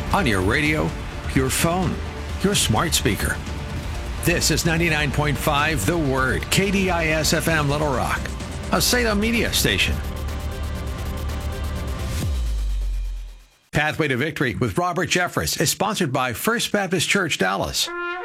on your radio, your phone, your smart speaker. This is 99.5 The Word, KDIS-FM Little Rock, a Salem media station. Pathway to Victory with Robert Jeffress is sponsored by First Baptist Church, Dallas.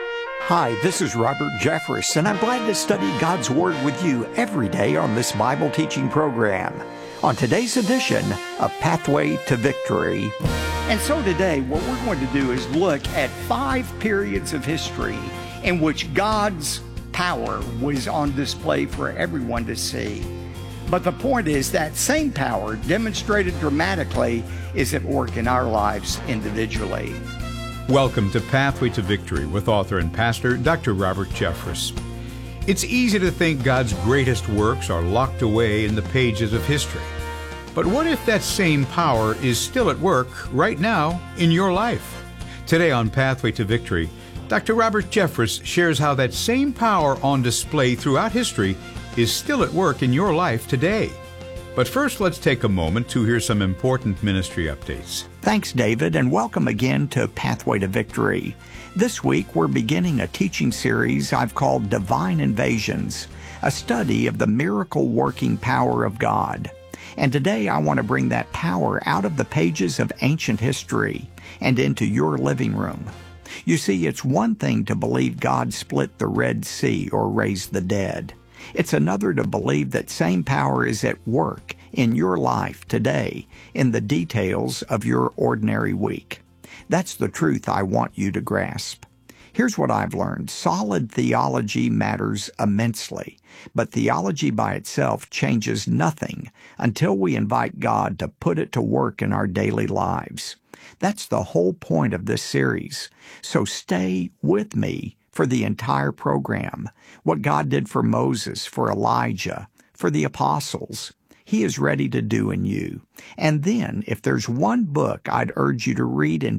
Hi, this is Robert Jeffress, and I'm glad to study God's Word with you every day on this Bible teaching program. On today's edition of Pathway to Victory. And so today, what we're going to do is look at 5 periods of history in which God's power was on display for everyone to see. But the point is that same power, demonstrated dramatically, is at work in our lives individually. Welcome to Pathway to Victory with author and pastor Dr. Robert Jeffress. It's easy to think God's greatest works are locked away in the pages of history. But what if that same power is still at work right now in your life? Today on Pathway to Victory, Dr. Robert Jeffress shares how that same power on display throughout history is still at work in your life today. But first, let's take a moment to hear some important ministry updates. Thanks, David, and welcome again to Pathway to Victory. This week, we're beginning a teaching series I've called Divine Invasions, a study of the miracle-working power of God. And today, I want to bring that power out of the pages of ancient history and into your living room. You see, it's one thing to believe God split the Red Sea or raised the dead. It's another to believe that same power is at work in your life today in the details of your ordinary week. That's the truth I want you to grasp. Here's what I've learned. Solid theology matters immensely, but theology by itself changes nothing until we invite God to put it to work in our daily lives. That's the whole point of this series. So stay with me for the entire program. What God did for Moses, for Elijah, for the apostles, He is ready to do in you. And then, if there's one book I'd urge you to read in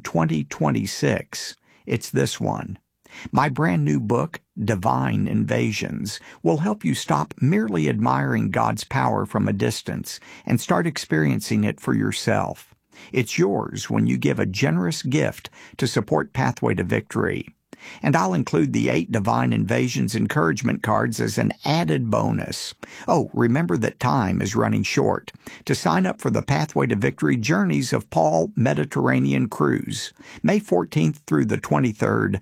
2026, it's this one. My brand new book, Divine Invasions, will help you stop merely admiring God's power from a distance and start experiencing it for yourself. It's yours when you give a generous gift to support Pathway to Victory. And I'll include the 8 Divine Invasions encouragement cards as an added bonus. Oh, remember that time is running short. To sign up for the Pathway to Victory Journeys of Paul Mediterranean Cruise, May 14th through the 23rd,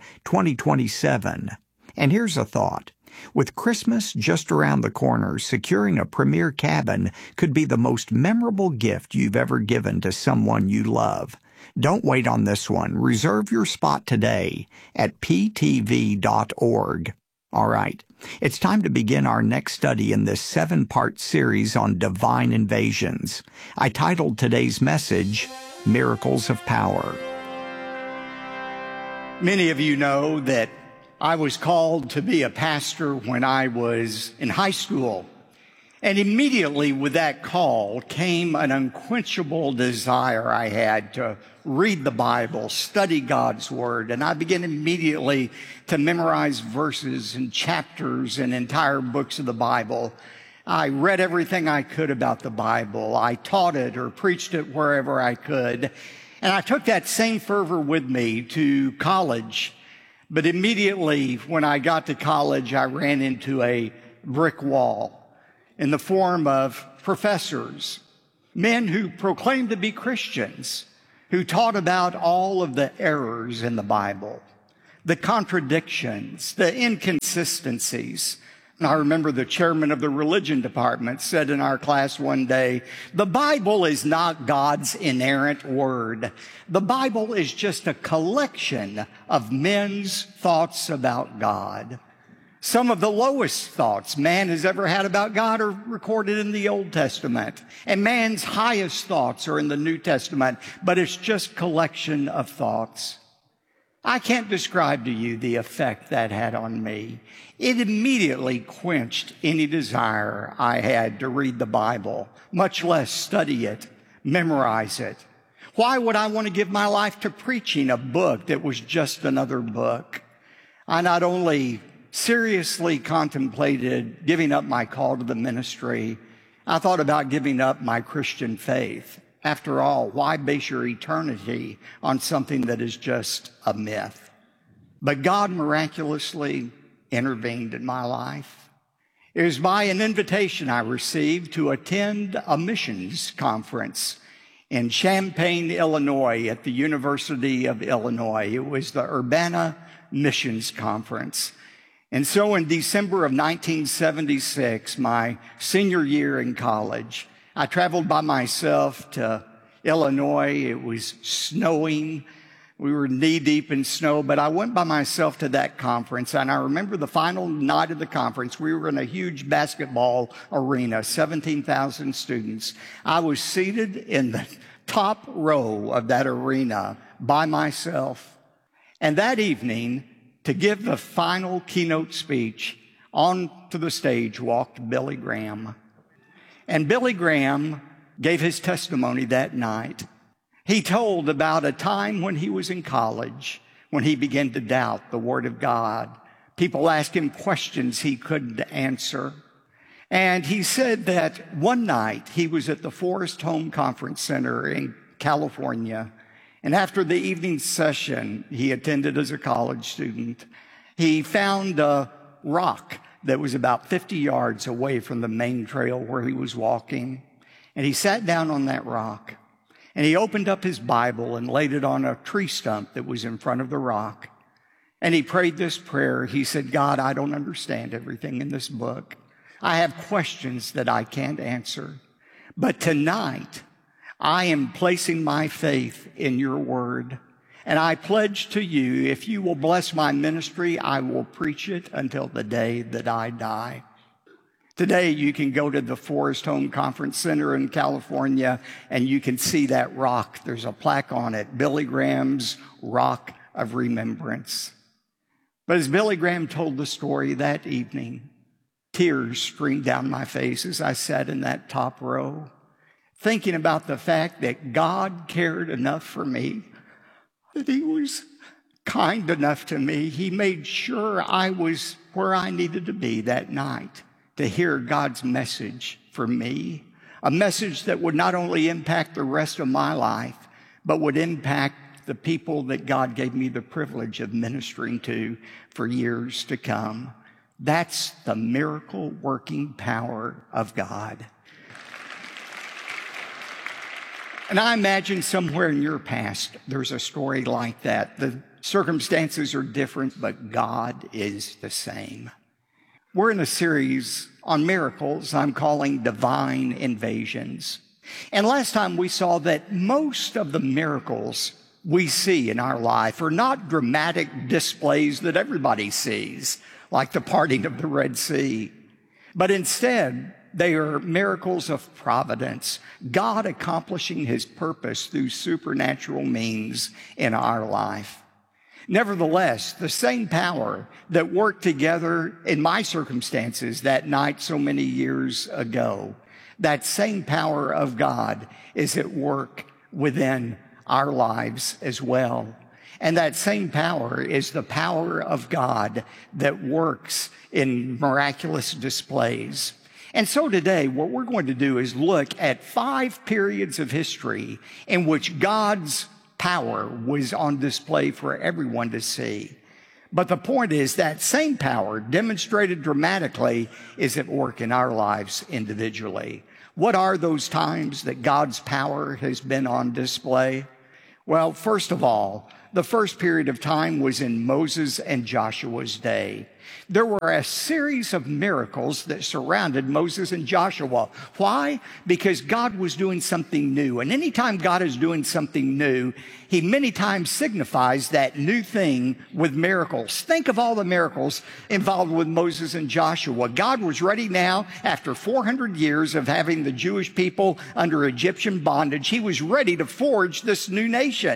2027. And here's a thought. With Christmas just around the corner, securing a premier cabin could be the most memorable gift you've ever given to someone you love. Don't wait on this one. Reserve your spot today at ptv.org. All right, it's time to begin our next study in this 7-part series on divine invasions. I titled today's message, Miracles of Power. Many of you know that I was called to be a pastor when I was in high school. And immediately with that call came an unquenchable desire I had to read the Bible, study God's Word. And I began immediately to memorize verses and chapters and entire books of the Bible. I read everything I could about the Bible. I taught it or preached it wherever I could. And I took that same fervor with me to college. But immediately when I got to college, I ran into a brick wall in the form of professors, men who proclaimed to be Christians, who taught about all of the errors in the Bible, the contradictions, the inconsistencies. And I remember the chairman of the religion department said in our class one day, the Bible is not God's inerrant word. The Bible is just a collection of men's thoughts about God. Some of the lowest thoughts man has ever had about God are recorded in the Old Testament. And man's highest thoughts are in the New Testament, but it's just collection of thoughts. I can't describe to you the effect that had on me. It immediately quenched any desire I had to read the Bible, much less study it, memorize it. Why would I want to give my life to preaching a book that was just another book? I not only seriously contemplated giving up my call to the ministry, I thought about giving up my Christian faith. After all, why base your eternity on something that is just a myth? But God miraculously intervened in my life. It was by an invitation I received to attend a missions conference in Champaign, Illinois, at the University of Illinois. It was the Urbana Missions Conference. And so in December of 1976, my senior year in college, I traveled by myself to Illinois. It was snowing. We were knee-deep in snow, but I went by myself to that conference, and I remember the final night of the conference. We were in a huge basketball arena, 17,000 students. I was seated in the top row of that arena by myself. And that evening, to give the final keynote speech, onto the stage walked Billy Graham. And Billy Graham gave his testimony that night. He told about a time when he was in college, when he began to doubt the Word of God. People asked him questions he couldn't answer. And he said that one night he was at the Forest Home Conference Center in California. And after the evening session he attended as a college student, he found a rock that was about 50 yards away from the main trail where he was walking. And he sat down on that rock. And he opened up his Bible and laid it on a tree stump that was in front of the rock. And he prayed this prayer. He said, God, I don't understand everything in this book. I have questions that I can't answer. But tonight, I am placing my faith in your word. And I pledge to you, if you will bless my ministry, I will preach it until the day that I die. Today, you can go to the Forest Home Conference Center in California, and you can see that rock. There's a plaque on it, Billy Graham's Rock of Remembrance. But as Billy Graham told the story that evening, tears streamed down my face as I sat in that top row, thinking about the fact that God cared enough for me, that he was kind enough to me. He made sure I was where I needed to be that night, to hear God's message for me, a message that would not only impact the rest of my life, but would impact the people that God gave me the privilege of ministering to for years to come. That's the miracle working power of God. And I imagine somewhere in your past, there's a story like that. The circumstances are different, but God is the same. We're in a series on miracles I'm calling Divine Invasions. And last time we saw that most of the miracles we see in our life are not dramatic displays that everybody sees, like the parting of the Red Sea. But instead, they are miracles of providence, God accomplishing his purpose through supernatural means in our life. Nevertheless, the same power that worked together in my circumstances that night so many years ago, that same power of God is at work within our lives as well. And that same power is the power of God that works in miraculous displays. And so today, what we're going to do is look at 5 periods of history in which God's power was on display for everyone to see. But the point is that same power, demonstrated dramatically, is at work in our lives individually. What are those times that God's power has been on display? Well, first of all, the first period of time was in Moses and Joshua's day. There were a series of miracles that surrounded Moses and Joshua. Why? Because God was doing something new. And anytime God is doing something new, he many times signifies that new thing with miracles. Think of all the miracles involved with Moses and Joshua. God was ready now, after 400 years of having the Jewish people under Egyptian bondage, he was ready to forge this new nation.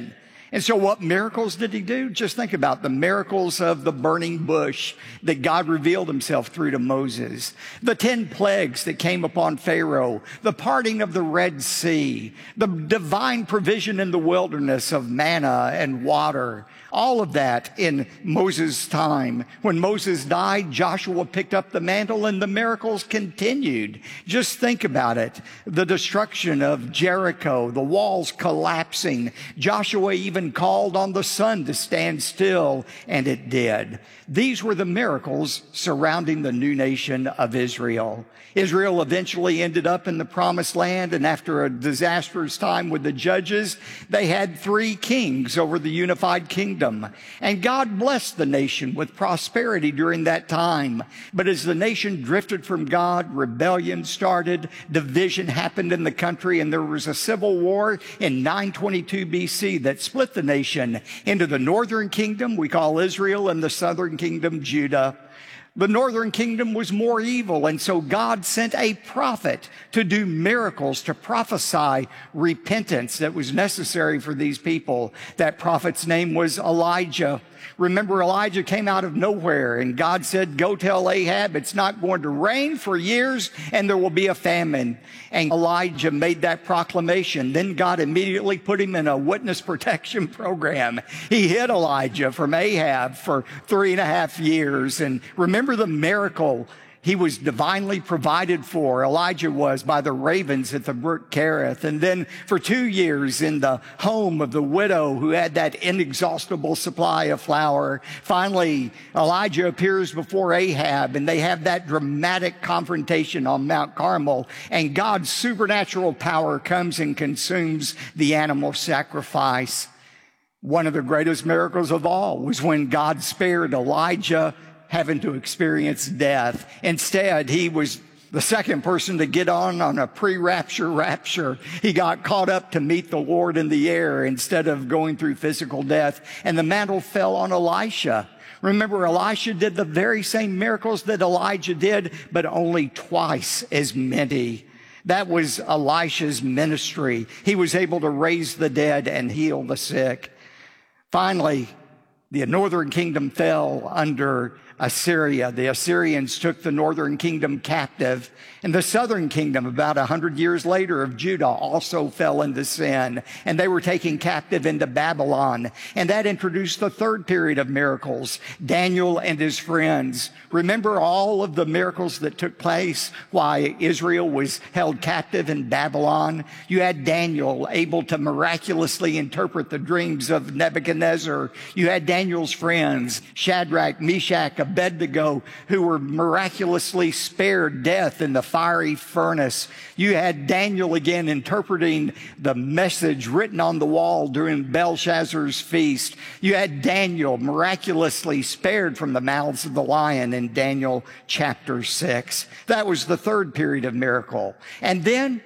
And so what miracles did he do? Just think about the miracles of the burning bush that God revealed himself through to Moses, the 10 plagues that came upon Pharaoh, the parting of the Red Sea, the divine provision in the wilderness of manna and water, all of that in Moses' time. When Moses died, Joshua picked up the mantle and the miracles continued. Just think about it. The destruction of Jericho, the walls collapsing. Joshua even called on the sun to stand still, and it did. These were the miracles surrounding the new nation of Israel. Israel eventually ended up in the promised land, and after a disastrous time with the judges, they had 3 kings over the unified kingdom. And God blessed the nation with prosperity during that time. But as the nation drifted from God, rebellion started, division happened in the country, and there was a civil war in 922 BC that split the nation into the northern kingdom, we call Israel, and the southern kingdom, Judah. The northern kingdom was more evil, and so God sent a prophet to do miracles, to prophesy repentance that was necessary for these people. That prophet's name was Elijah. Remember, Elijah came out of nowhere, and God said, go tell Ahab it's not going to rain for years, and there will be a famine. And Elijah made that proclamation. Then God immediately put him in a witness protection program. He hid Elijah from Ahab for 3.5 years. And remember the miracle. He was divinely provided for, Elijah was, by the ravens at the brook Kerith. And then for 2 years in the home of the widow who had that inexhaustible supply of flour. Finally, Elijah appears before Ahab, and they have that dramatic confrontation on Mount Carmel. And God's supernatural power comes and consumes the animal sacrifice. One of the greatest miracles of all was when God spared Elijah having to experience death. Instead, he was the second person to get on a pre-rapture rapture. He got caught up to meet the Lord in the air instead of going through physical death. And the mantle fell on Elisha. Remember, Elisha did the very same miracles that Elijah did, but only twice as many. That was Elisha's ministry. He was able to raise the dead and heal the sick. Finally, the northern kingdom fell under Assyria. The Assyrians took the northern kingdom captive, and the southern kingdom, about 100 years later, of Judah also fell into sin, and they were taken captive into Babylon. And that introduced the third period of miracles, Daniel and his friends. Remember all of the miracles that took place while Israel was held captive in Babylon? You had Daniel able to miraculously interpret the dreams of Nebuchadnezzar. You had Daniel's friends, Shadrach, Meshach, Abednego, who were miraculously spared death in the fiery furnace. You had Daniel again interpreting the message written on the wall during Belshazzar's feast. You had Daniel miraculously spared from the mouths of the lion in Daniel chapter 6. That was the third period of miracle. And then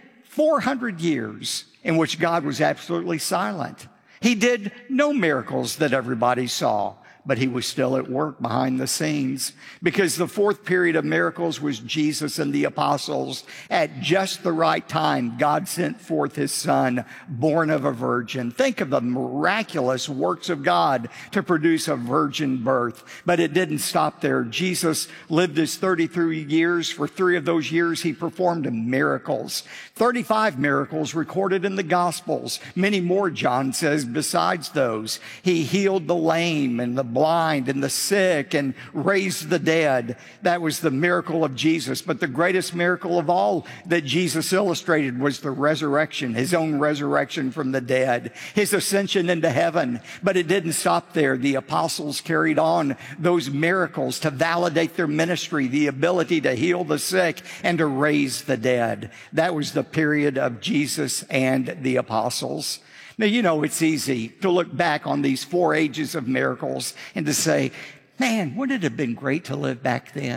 400 years in which God was absolutely silent. He did no miracles that everybody saw, but he was still at work behind the scenes, because the fourth period of miracles was Jesus and the apostles. At just the right time, God sent forth his son, born of a virgin. Think of the miraculous works of God to produce a virgin birth. But it didn't stop there. Jesus lived his 33 years. For 3 of those years, he performed miracles. 35 miracles recorded in the Gospels. Many more, John says, besides those. He healed the lame and the blind and the sick and raised the dead. That was the miracle of Jesus. But the greatest miracle of all that Jesus illustrated was the resurrection, his own resurrection from the dead, his ascension into heaven. But it didn't stop there. The apostles carried on those miracles to validate their ministry, the ability to heal the sick and to raise the dead. That was the period of Jesus and the apostles. Now, you know, it's easy to look back on these 4 ages of miracles and to say, man, wouldn't it have been great to live back then?